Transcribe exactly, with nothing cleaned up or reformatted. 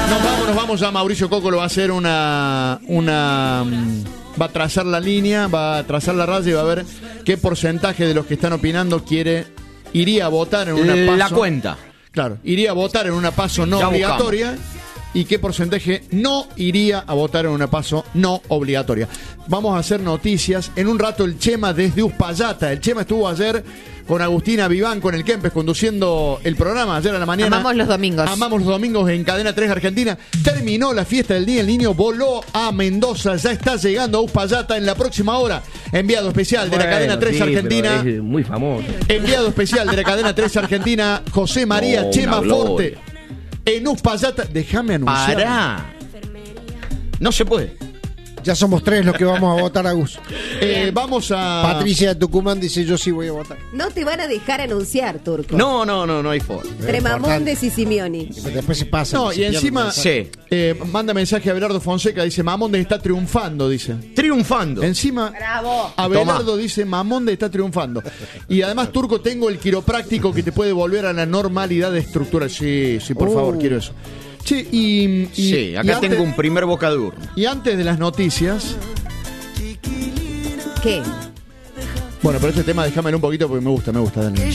Nos vamos, nos vamos. Ya Mauricio Cocolo va a hacer una... una va a trazar la línea, va a trazar la raya y va a ver qué porcentaje de los que están opinando quiere iría a votar en una PASO. La cuenta. Claro, iría a votar en una PASO no ya obligatoria. Buscamos. Y qué porcentaje no iría a votar en una PASO no obligatoria. Vamos a hacer noticias. En un rato el Chema desde Uspallata. El Chema estuvo ayer con Agustina Viván, con el Kempes, conduciendo el programa ayer a la mañana. Amamos los domingos. Amamos los domingos en Cadena tres Argentina. Terminó la fiesta del Día del Niño, voló a Mendoza, ya está llegando a Uspallata en la próxima hora. Enviado especial de la Bueno, Cadena tres sí, Argentina. pero es muy famoso. Enviado especial de la Cadena tres Argentina, José María No, Chema una Forte. gloria. En Uspallata, déjame anunciar. Pará. No se puede. Ya somos tres los que vamos a votar, Agus. Eh, vamos a... Patricia de Tucumán dice: yo sí voy a votar. No te van a dejar anunciar, Turco. No, no, no, no hay forma. Entre Mamondes y Simeoni. Después se pasa. No, se y pierde encima el mensaje. Sí. eh, manda mensaje a Abelardo Fonseca, dice: Mamonde está triunfando, dice. Triunfando. Encima, Bravo. Abelardo Tomá. dice: Mamonde está triunfando. Y además, Turco, tengo el quiropráctico que te puede volver a la normalidad de estructura. Sí, sí, por Uh. favor, quiero eso. Che, y, y- Sí, acá y antes, tengo un primer bocaduro. Y antes de las noticias, ¿Qué? bueno, pero este tema déjamelo un poquito porque me gusta, me gusta. Dale.